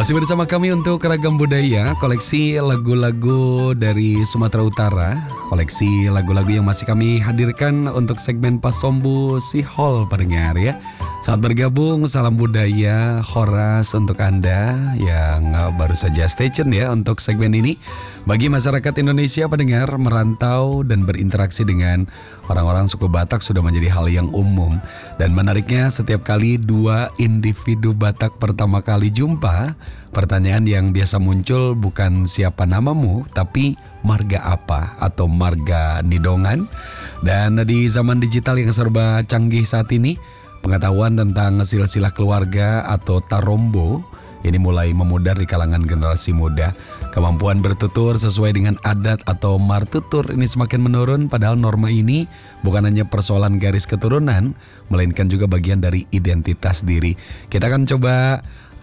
Masih bersama kami untuk Keragam Budaya, koleksi lagu-lagu dari Sumatera Utara, koleksi lagu-lagu yang masih kami hadirkan untuk segmen Pasombu Sihol pendengar ya. Saat bergabung, salam budaya, Horas untuk Anda yang baru saja stay tune ya untuk segmen ini. Bagi masyarakat Indonesia pendengar, merantau dan berinteraksi dengan orang-orang suku Batak sudah menjadi hal yang umum. Dan menariknya setiap kali dua individu Batak pertama kali jumpa, pertanyaan yang biasa muncul bukan siapa namamu, tapi marga apa atau marga nidongan. Dan di zaman digital yang serba canggih saat ini, pengetahuan tentang silsilah keluarga atau tarombo ini mulai memudar di kalangan generasi muda. Kemampuan bertutur sesuai dengan adat atau martutur ini semakin menurun, padahal norma ini bukan hanya persoalan garis keturunan, melainkan juga bagian dari identitas diri. Kita akan coba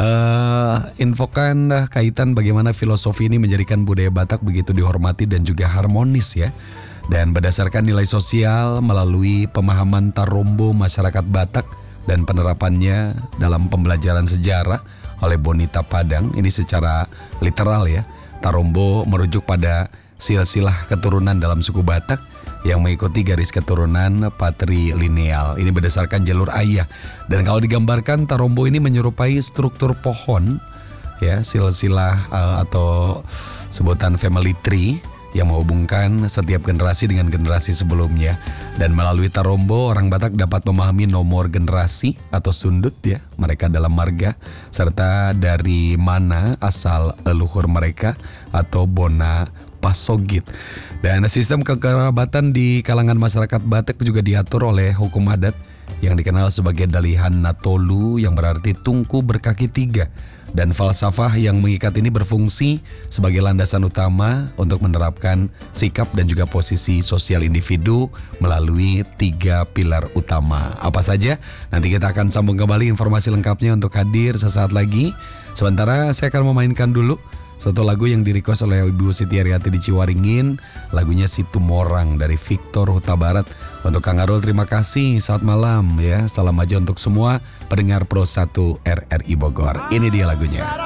infokan kaitan bagaimana filosofi ini menjadikan budaya Batak begitu dihormati dan juga harmonis ya. Dan berdasarkan nilai sosial melalui pemahaman tarombo masyarakat Batak dan penerapannya dalam pembelajaran sejarah oleh Bonita Padang, ini secara literal ya. Tarombo merujuk pada silsilah keturunan dalam suku Batak yang mengikuti garis keturunan patrilineal. Ini berdasarkan jalur ayah. Dan kalau digambarkan, tarombo ini menyerupai struktur pohon ya, silsilah atau sebutan family tree yang menghubungkan setiap generasi dengan generasi sebelumnya. Dan melalui tarombo, orang Batak dapat memahami nomor generasi atau sundut ya mereka dalam marga, serta dari mana asal leluhur mereka atau bona pasogit. Dan sistem kekerabatan di kalangan masyarakat Batak juga diatur oleh hukum adat yang dikenal sebagai dalihan natolu, yang berarti tungku berkaki tiga. Dan falsafah yang mengikat ini berfungsi sebagai landasan utama untuk menerapkan sikap dan juga posisi sosial individu melalui tiga pilar utama. Apa saja? Nanti kita akan sambung kembali informasi lengkapnya untuk hadir sesaat lagi. Sementara saya akan memainkan dulu satu lagu yang di-request oleh Ibu Siti Ariati di Ciwaringin. Lagunya Situ Morang dari Victor Huta Barat. Untuk Kang Arul, terima kasih. Selamat malam ya. Salam aja untuk semua pendengar Pro 1 RRI Bogor. Ini dia lagunya.